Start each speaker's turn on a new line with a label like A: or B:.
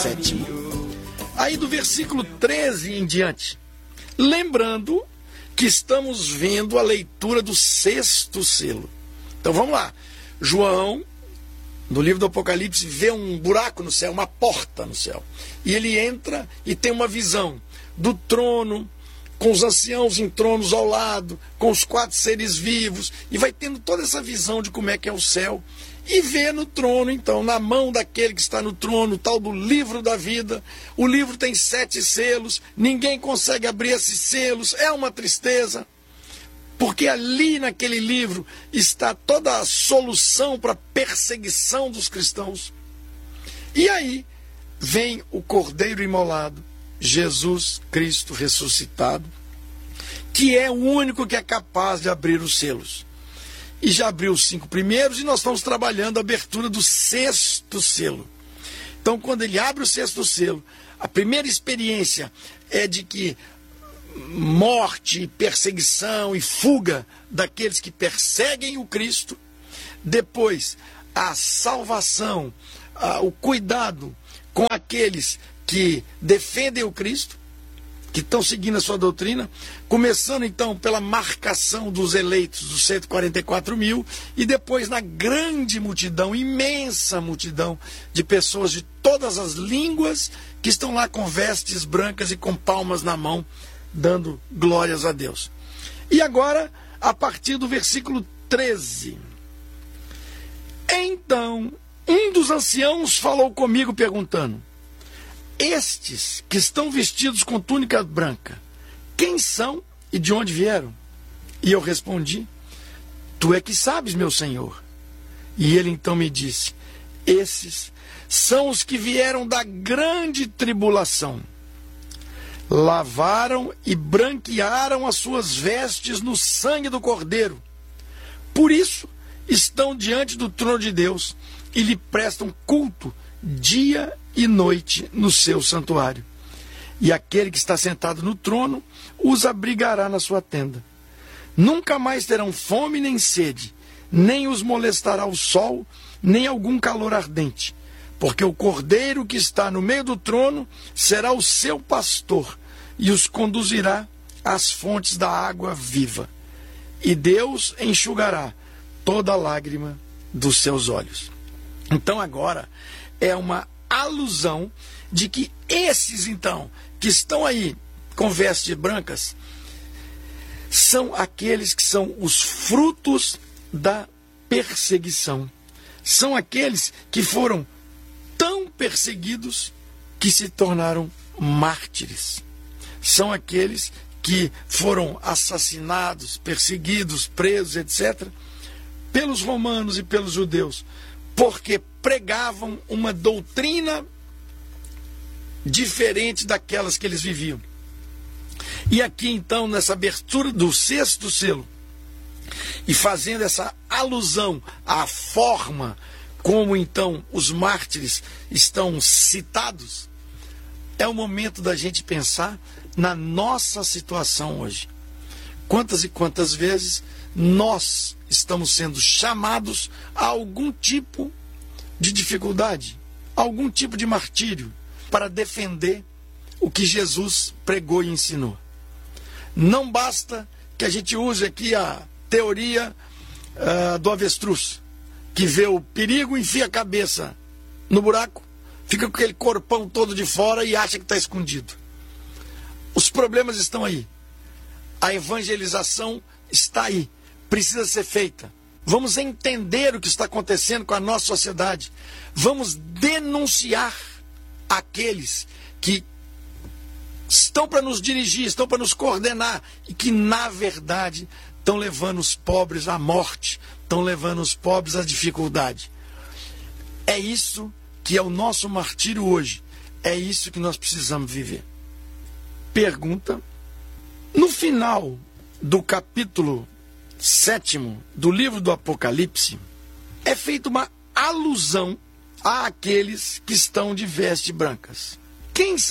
A: sétimo. Aí do versículo 13 em diante, lembrando que estamos vendo a leitura do sexto selo. Então vamos lá. João, no livro do Apocalipse, vê um buraco no céu, uma porta no céu. E ele entra e tem uma visão do trono, com os anciãos em tronos ao lado, com os 4 seres vivos, e vai tendo toda essa visão de como é que é o céu. E vê no trono, então, na mão daquele que está no trono, o tal do livro da vida. O livro tem 7 selos, ninguém consegue abrir esses selos, é uma tristeza. Porque ali naquele livro está toda a solução para a perseguição dos cristãos. E aí vem o Cordeiro imolado, Jesus Cristo ressuscitado, que é o único que é capaz de abrir os selos. E já abriu os 5 primeiros e nós estamos trabalhando a abertura do 6º selo. Então, quando ele abre o 6º selo, a primeira experiência é de que morte, perseguição e fuga daqueles que perseguem o Cristo. Depois, a salvação, o cuidado com aqueles que defendem o Cristo, que estão seguindo a sua doutrina, começando então pela marcação dos eleitos, dos 144 mil, e depois na grande multidão, imensa multidão de pessoas de todas as línguas que estão lá com vestes brancas e com palmas na mão, dando glórias a Deus. E agora, a partir do versículo 13. Então, um dos anciãos falou comigo perguntando: estes que estão vestidos com túnica branca, quem são e de onde vieram? E eu respondi: tu é que sabes, meu senhor. E ele então me disse: esses são os que vieram da grande tribulação. Lavaram e branquearam as suas vestes no sangue do Cordeiro. Por isso estão diante do trono de Deus e lhe prestam culto dia e noite no seu santuário. E aquele que está sentado no trono os abrigará na sua tenda. Nunca mais terão fome nem sede, nem os molestará o sol, nem algum calor ardente, porque o Cordeiro que está no meio do trono será o seu pastor e os conduzirá às fontes da água viva. E Deus enxugará toda lágrima dos seus olhos. Então agora é uma alusão de que esses, então, que estão aí com vestes brancas, são aqueles que são os frutos da perseguição. São aqueles que foram tão perseguidos que se tornaram mártires. São aqueles que foram assassinados, perseguidos, presos, etc., pelos romanos e pelos judeus, porque pregavam uma doutrina diferente daquelas que eles viviam. E aqui então, nessa abertura do 6º selo, e fazendo essa alusão à forma como então os mártires estão citados, é o momento da gente pensar na nossa situação hoje. Quantas e quantas vezes nós estamos sendo chamados a algum tipo de dificuldade, algum tipo de martírio, para defender o que Jesus pregou e ensinou. Não basta que a gente use aqui a teoria do avestruz, que vê o perigo, enfia a cabeça no buraco, fica com aquele corpão todo de fora e acha que está escondido. Os problemas estão aí. A evangelização está aí. Precisa ser feita. Vamos entender o que está acontecendo com a nossa sociedade. Vamos denunciar aqueles que estão para nos dirigir, estão para nos coordenar e que, na verdade, estão levando os pobres à morte, estão levando os pobres à dificuldade. É isso que é o nosso martírio hoje. É isso que nós precisamos viver. Pergunta: no final do capítulo 7º do livro do Apocalipse, é feita uma alusão àqueles que estão de vestes brancas. Quem são?